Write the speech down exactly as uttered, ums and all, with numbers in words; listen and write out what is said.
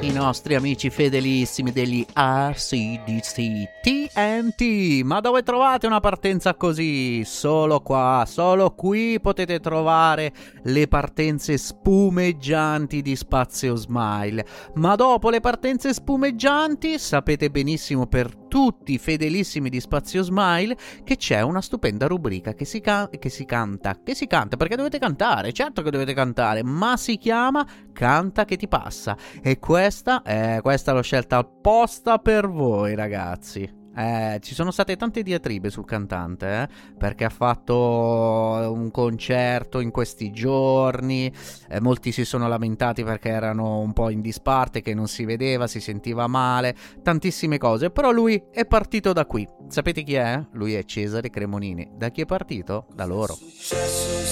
i nostri amici fedelissimi degli A C D C T N T. Ma dove trovate una partenza così? Solo qua, solo qui potete trovare le partenze spumeggianti di Spazio Smile. Ma dopo le partenze spumeggianti sapete benissimo, per tutti i fedelissimi di Spazio Smile, che c'è una stupenda rubrica che si, can- che si canta, che si canta, perché dovete cantare, certo che dovete cantare, ma si chiama Canta che ti passa. E questa, eh, questa l'ho scelta apposta per voi, ragazzi. Eh, ci sono state tante diatribe sul cantante, eh, perché ha fatto un concerto in questi giorni, eh, molti si sono lamentati perché erano un po' in disparte, che non si vedeva, si sentiva male, tantissime cose, però lui è partito da qui. Sapete chi è? Lui è Cesare Cremonini. Da chi è partito? Da loro.